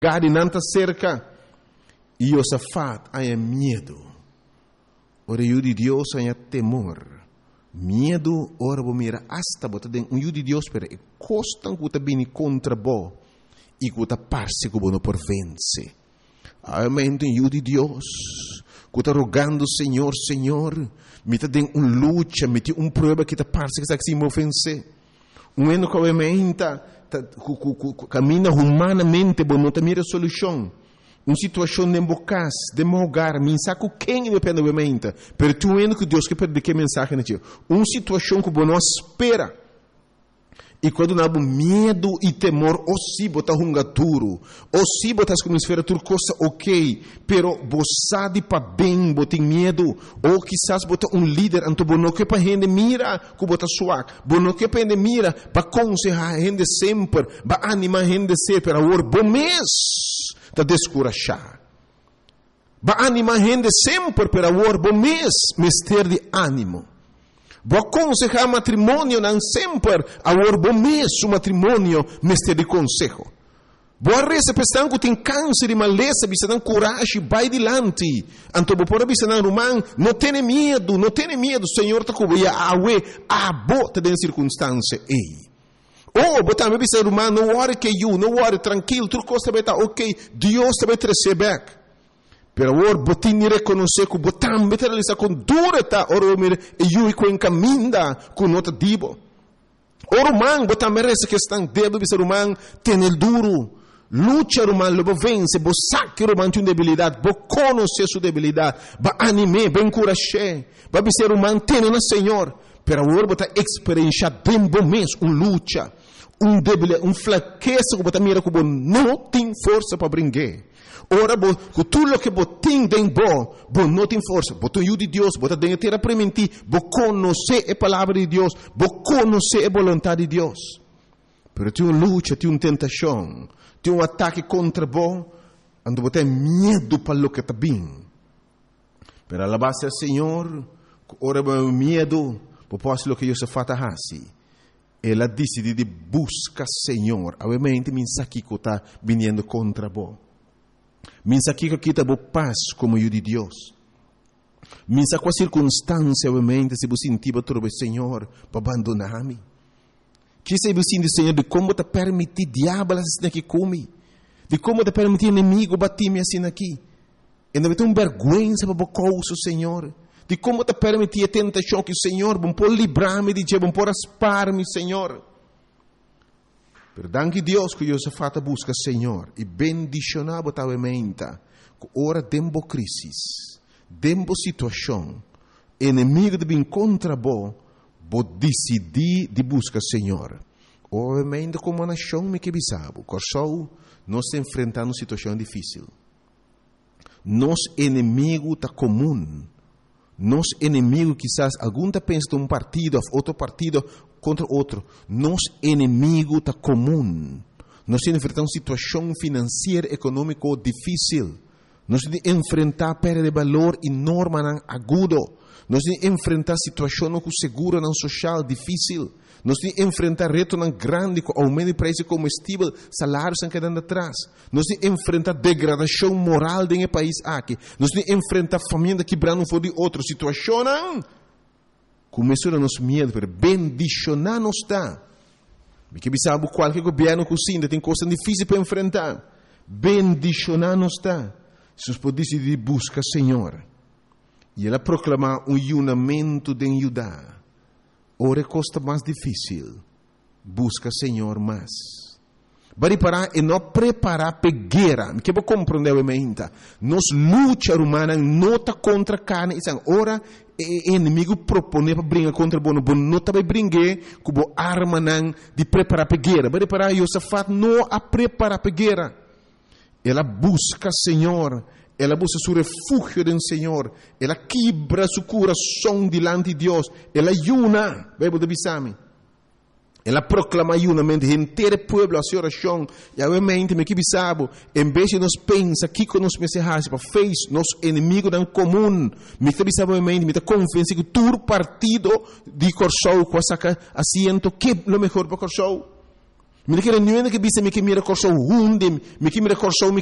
Nanta cerca. E Josafat há medo. Ora, o de Deus há temor. Medo, ora, vou mirar hasta bota den o de Deus, pero é costan que bini contra bo e que parse que não por vence. Amém, o de Deus, que rogando, Senhor, me tá den luta, me tem prova que parse que se me ofense. Eno que obviamente caminha humanamente, bom, não mira solução. Uma situação de embocas, de mogar, mensaco quem depende obviamente, pero tu eno que Deus que perde que mensagem na ti. Uma situação que não espera. E quando não há medo e temor, ou se botar duro, ou se botar como esfera tudo coisa ok, pero você para bem, botar medo, ou quizás botar líder, então não que para gente mira, que botar suave, não que para gente mira, para aconselhar a gente sempre, para animar a gente sempre, para o bom mês, para descorachar. Para animar a gente sempre, para o bom mês, ter de ânimo. Vou aconselhar matrimônio não sempre a bom mês o matrimônio mestre de consejo. Vou reza pensando que tem câncer e maleza, bisa não coragem, vai adiante. Então vou por bisa não romano, não tenha medo, Senhor tá com a bota de circunstância ei. Oh, botar me bisa romano, não worry que não worry, tranquilo, tudo costa beta, ok, Deus te vai trazer back. Pero ora botin reconhecer que botam beteralisa com dureta ora mir e eu com caminda com nota dibo. Ora man botam merece que estão debo bisa romano tem el duro. Lucha romano lobo vence, bo saque romano tem debilidade, bo conhecer sua debilidade, ba anime, ben encorajar, ba bisa romano tem na Senhor. Pero ora botar experiência tempo mês lucha, debilidade, fraqueza que botam mira que bo não tem força para brincar. Ora, com tudo o que botem tem bom não tem força. Botem o de Deus, botem dentro terra prementi, bo conhecer a palavra de Deus, bo conhecer a vontade de Deus. Pero tem uma luta, tem uma tentação, tem um ataque contra bom, ando botem medo para o que está bem. Pero a base do Senhor, ora o medo, por posso o que Deus faz assim. Ela decide de buscar Senhor, obviamente mensagem que está vindo contra bom. Minsa que kita bo paz como o de Deus. Minsa com a circunstância, obviamente, se você sentir o Senhor para abandonar-me. Que se você sentir, Senhor, de como te permitir diabo assim aqui come, de como te permitir inimigo bater-me assim aqui. E não tem vergonha para o coisa, Senhor. De como te permitir a tentação que o Senhor bom por livrar-me de bom por aspar-me, Senhor. Pero danke Deus que Josafat busca Senhor e bendicionar botavamente que ora dembo crisis, dembo situação, inimigo de bem contra bo decidir de buscar Senhor. Obviamente como nação me que bisabo, corso nós enfrentando situação difícil. Nos inimigo tá comum. Nos inimigo quizás algum tá pensa de um partido, outro partido contra outro. Nos inimigo está comum. Nós enfrentamos situação financeira, econômica difícil. Nós enfrentar perda de valor enorme, agudo. Nós enfrentar situação com seguro social difícil. Nós enfrentar reto grande com aumento de preço de combustível, salários estão quedando atrás. Nós enfrentar degradação moral do país aqui. Nós enfrentar família quebrando fora de outra situação. Começou a nos medo, pero bendicionar nos está. Porque sabe qualquer governo que ainda tem coisas difíceis para enfrentar. Bendicionar nos está. Se nós podemos decidir buscar Senhor. E ela proclamar um unimento de Judá. Ora costa mais difícil. Busca Senhor mais. Vai parar e não preparar para guerra. Que vou compreender obviamente. Nos luta humana não está contra carne. Ora inimigo propõe para brigar contra o bono não está para brigar com a arma de preparar para guerra. Vai parar Josafat não a preparar para guerra. Ela busca Senhor. Ela busca seu refúgio do Senhor. Ela quebra seu coração diante de Deus. Ela ayuna. Vai poder avisar-me. Ela proclama ayunamento inteiro povo a sua oração. E obviamente me que bisabo, em vez de nós pensar que com nós mensagens para fez nosso inimigo não comum, me que bisabo obviamente me convence que todo partido de Corsou com saca assento que é o melhor para Corsou. Me quero não é que bisa me que mira corso hunde, me que mira corso